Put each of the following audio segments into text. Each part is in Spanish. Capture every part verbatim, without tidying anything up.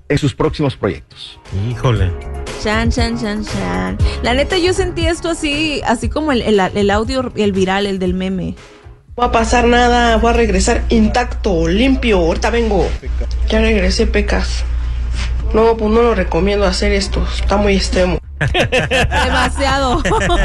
en sus próximos proyectos. Híjole. Chan, chan, chan, chan. La neta, yo sentí esto así, así como el, el, el audio, el viral, el del meme. No va a pasar nada, voy a regresar intacto, limpio, ahorita vengo. Ya regresé, Pecas. No, pues no lo recomiendo hacer esto, está muy extremo. Demasiado.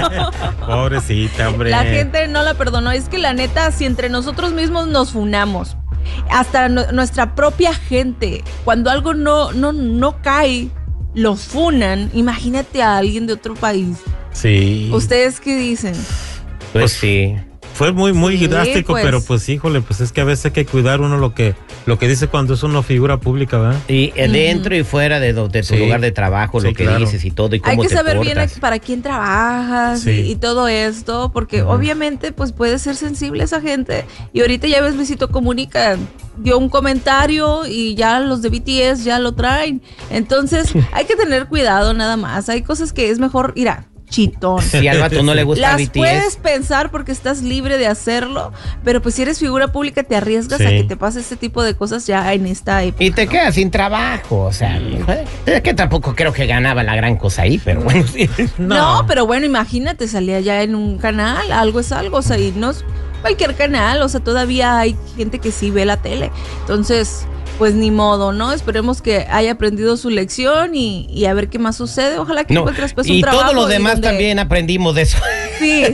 Pobrecita, hombre. La gente no la perdonó. Es que la neta, si entre nosotros mismos nos funamos, hasta no, nuestra propia gente, cuando algo no, no, no cae, lo funan. Imagínate a alguien de otro país. Sí. ¿Ustedes qué dicen? Pues sí. Fue muy, muy Sí, drástico, pues. pero pues híjole, pues es que a veces hay que cuidar uno lo que, lo que dice cuando es una figura pública, ¿verdad? Y dentro uh-huh. y fuera de, de tu sí. lugar de trabajo, sí, lo que claro. dices y todo, y cómo Hay que te saber portas. bien para quién trabajas Sí. y, y todo esto, porque uh-huh. obviamente pues puede ser sensible esa gente. Y ahorita ya ves, Luisito Comunica dio un comentario y ya los de B T S ya lo traen. Entonces hay que tener cuidado nada más. Hay cosas que es mejor ir a chitón. Si al vato no le gusta Las B T S. puedes pensar porque estás libre de hacerlo, pero pues si eres figura pública te arriesgas Sí. a que te pase este tipo de cosas ya en esta época. Y te quedas sin trabajo, o sea, es que tampoco creo que ganaba la gran cosa ahí, pero bueno, sí. No. no, pero bueno, imagínate, salía ya en un canal, algo es algo, o sea, y no es cualquier canal, o sea, todavía hay gente que sí ve la tele, entonces, pues ni modo, ¿no? Esperemos que haya aprendido su lección y, y a ver qué más sucede, ojalá que No, encuentres pues un y trabajo. todos los demás donde... también aprendimos de eso. Sí.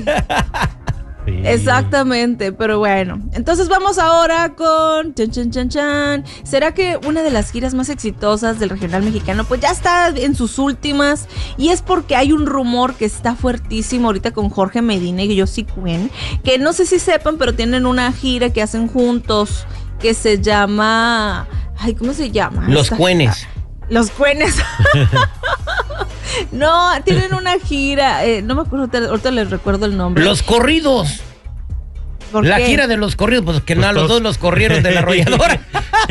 Sí. Exactamente, pero bueno. Entonces vamos ahora con chan, chan, chan, chan. ¿Será que una de las giras más exitosas del regional mexicano pues ya está en sus últimas? Y es porque hay un rumor que está fuertísimo ahorita con Jorge Medina y Josie Cuen, que no sé si sepan, pero tienen una gira que hacen juntos que se llama... Ay, ¿cómo se llama? Los Esta- Cuenes. Los Cuenes. No, tienen una gira, eh, no me acuerdo, ahorita, ahorita les recuerdo el nombre. Los corridos. ¿Por La qué? gira de los corridos, pues que Pues no, a los todos. dos los corrieron de la arrolladora.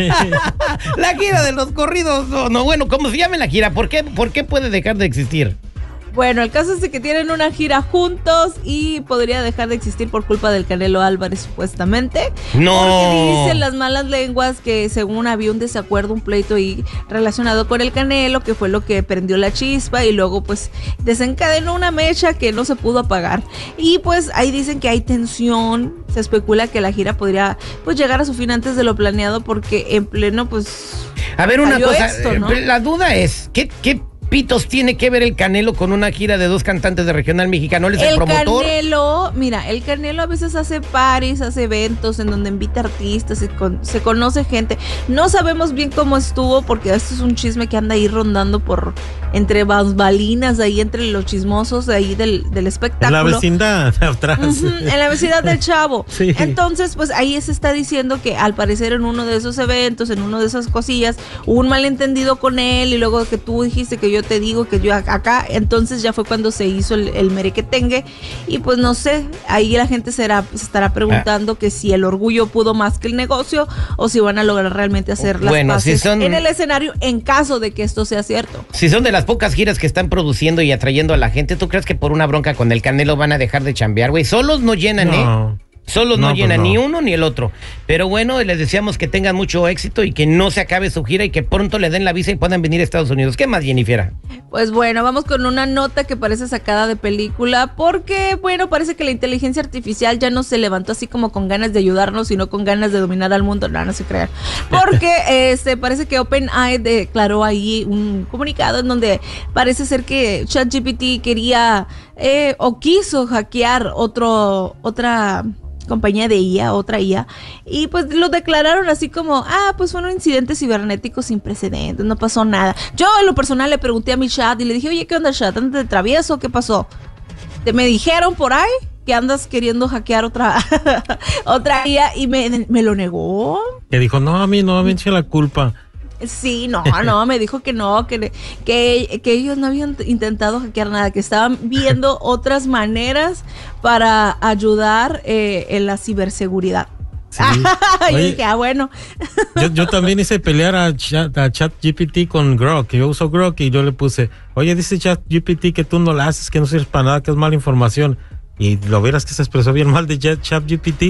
La gira de los corridos, no, no, bueno, ¿cómo se llama la gira? ¿Por qué, por qué puede dejar de existir? Bueno, el caso es de que tienen una gira juntos y podría dejar de existir por culpa del Canelo Álvarez, supuestamente. No. Porque dicen las malas lenguas que según había un desacuerdo, un pleito ahí relacionado con el Canelo, que fue lo que prendió la chispa y luego pues desencadenó una mecha que no se pudo apagar. Y pues ahí dicen que hay tensión, se especula que la gira podría pues llegar a su fin antes de lo planeado porque en pleno pues... A ver, una salió cosa, esto, ¿no? eh, la duda es, ¿qué, qué pitos tiene que ver el Canelo con una gira de dos cantantes de regional mexicano? ¿Él es el, El promotor? Canelo, mira, el Canelo a veces hace paris, hace eventos en donde invita artistas, se, con, se conoce gente. No sabemos bien cómo estuvo porque esto es un chisme que anda ahí rondando por entre bambalinas, ahí entre los chismosos de ahí del, del En espectáculo. la vecindad atrás. Uh-huh, en la vecindad del Chavo. Sí. Entonces, pues ahí se está diciendo que al parecer en uno de esos eventos, en uno de esas cosillas, hubo un malentendido con él y luego que tú dijiste que yo te digo que yo acá, entonces ya fue cuando se hizo el, el merequetengue y pues no sé, ahí la gente será, se estará preguntando ah. que si el orgullo pudo más que el negocio o si van a lograr realmente hacer las bueno, paces si son... en el escenario en caso de que esto sea cierto. Si son de las pocas giras que están produciendo y atrayendo a la gente, ¿tú crees que por una bronca con el Canelo van a dejar de chambear, güey? Solos no llenan, No. ¿eh? Solos no, No, llenan pues no. ni uno ni el otro. Pero bueno, les deseamos que tengan mucho éxito y que no se acabe su gira y que pronto le den la visa y puedan venir a Estados Unidos. ¿Qué más, Jennifer? Pues bueno, vamos con una nota que parece sacada de película porque, bueno, parece que la inteligencia artificial ya no se levantó así como con ganas de ayudarnos, sino con ganas de dominar al mundo. No, no se crean. Porque este, parece que OpenAI declaró ahí un comunicado en donde parece ser que ChatGPT quería eh, o quiso hackear otro, otra... compañía de I A, otra I A, y pues lo declararon así como, ah, pues fue un incidente cibernético sin precedentes, no pasó nada. Yo en lo personal le pregunté a mi chat y le dije, oye, ¿qué onda, chat? ¿Andas de travieso? ¿Qué pasó? Te me dijeron por ahí que andas queriendo hackear otra otra I A y me, me lo negó. Que dijo, no, a mí no me eche la culpa. Sí, no, no, me dijo que no, que, que, que ellos no habían intentado hackear nada, que estaban viendo otras maneras para ayudar eh, en la ciberseguridad. Sí. Yo Oye, dije, ah, bueno. yo, yo también hice pelear a, Chat, a ChatGPT con Grok, que yo uso Grok y yo le puse, oye, dice ChatGPT que tú no la haces, que no sirves para nada, que es mala información. Y lo vieras que se expresó bien mal de ChatGPT.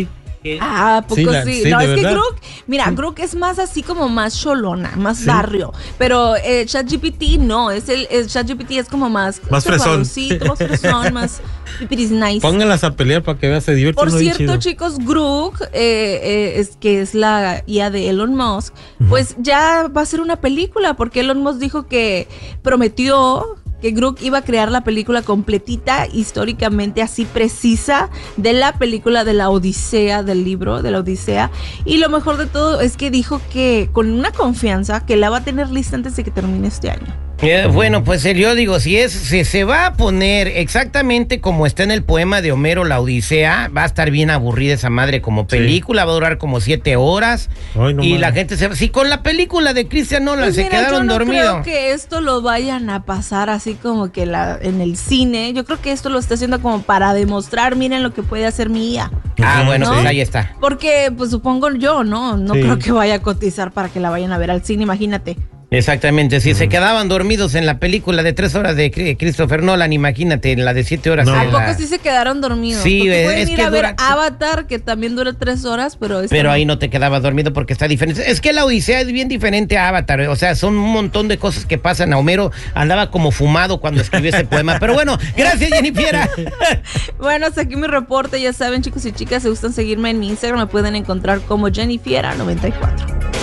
¿Qué? Ah, ¿poco Sí, sí? la- sí, no, de es que verdad. Grok, mira, Grok es más así como más cholona, más Sí. barrio. Pero eh, ChatGPT no, es el, el ChatGPT es como más. Más fresón. Sí, más fresón, más pipiris nice. Pónganlas a pelear para que veas, se divierte Por uno bien cierto, chido. chicos, Grok, eh, eh, es, que es la I A de Elon Musk, pues ya va a ser una película, porque Elon Musk dijo que prometió que Grok iba a crear la película completita, históricamente así precisa, de la película de la Odisea, del libro de la Odisea. Y lo mejor de todo es que dijo que con una confianza que la va a tener lista antes de que termine este año. Eh, bueno, pues eh, yo digo, si es, si se va a poner exactamente como está en el poema de Homero, la Odisea, va a estar bien aburrida esa madre como película, va a durar como siete horas. Ay, no y mames. la gente se va. Si con la película de Christian Nolan Pues se mira, quedaron yo no dormidos. creo que esto lo vayan a pasar así como que la, en el cine. Yo creo que esto lo está haciendo como para demostrar, miren lo que puede hacer mi I A. Ah, Ujú, bueno, ¿no? pues ahí está. Porque, pues supongo yo, ¿no? No Sí. creo que vaya a cotizar para que la vayan a ver al cine, imagínate. Exactamente, si se quedaban dormidos en la película de tres horas de Cri- Christopher Nolan, imagínate en la de siete horas. No. en ¿A la- poco sí se quedaron dormidos? Sí, Porque es- pueden es ir que a ver dura- Avatar, que también dura tres horas, pero esta Pero no. ahí no te quedabas dormido porque está diferente. Es que la Odisea es bien diferente a Avatar. O sea, son un montón de cosas que pasan. A Homero andaba como fumado cuando escribió ese poema. Pero bueno, gracias, Jennifer. Bueno, hasta aquí mi reporte. Ya saben, chicos y chicas, si gustan seguirme en mi Instagram, me pueden encontrar como Jennifiera noventa y cuatro.